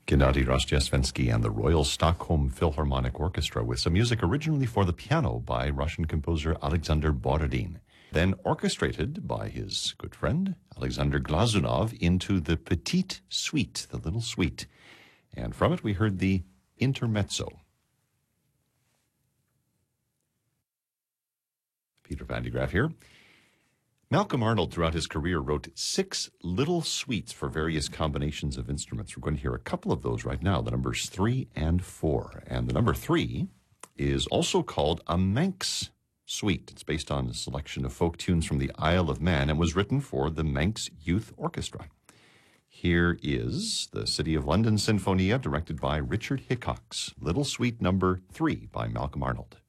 Gennady Rozhdestvensky and the Royal Stockholm Philharmonic Orchestra with some music originally for the piano by Russian composer Alexander Borodin, then orchestrated by his good friend Alexander Glazunov into the Petite Suite, the little suite. And from it we heard the Intermezzo. Peter Van de Graaff here. Malcolm Arnold, throughout his career, wrote 6 little suites for various combinations of instruments. We're going to hear a couple of those right now, the numbers 3 and 4. And the number 3 is also called a Manx suite. It's based on a selection of folk tunes from the Isle of Man and was written for the Manx Youth Orchestra. Here is the City of London Sinfonia, directed by Richard Hickox, Little Suite number 3 by Malcolm Arnold.